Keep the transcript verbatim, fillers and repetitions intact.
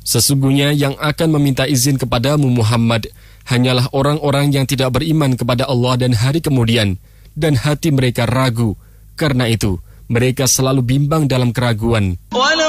Sesungguhnya yang akan meminta izin kepadamu Muhammad hanyalah orang-orang yang tidak beriman kepada Allah dan hari kemudian, dan hati mereka ragu. Karena itu, mereka selalu bimbang dalam keraguan.